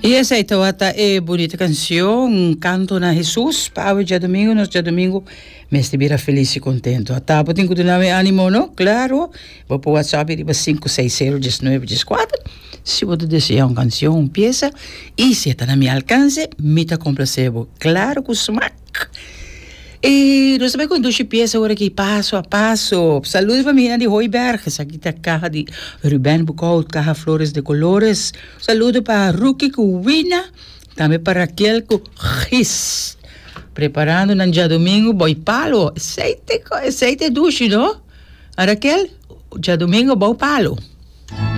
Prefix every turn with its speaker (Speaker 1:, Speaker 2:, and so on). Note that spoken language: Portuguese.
Speaker 1: E essa é bonita canção, canto na Jesus, para dia domingo, dia domingo, me estivera feliz e contento. Até pode continuar me ânimo, não? Claro, vou para o WhatsApp, riba 560-1914. Se você deseja uma canção, uma peça, e se está na minha alcance, me está complacebo. Claro, com smack. E nós também conduz peça agora aqui passo a passo. Saúde família de Hoiberg, essa aqui tá a carro de Ruben Bucaut, carro Flores de Colores. Saúde para Ruki Kuwina, também para Raquel Kuhis. Preparando no dia domingo, boi palo. Aceite duche, não? A Raquel, dia domingo, boi palo.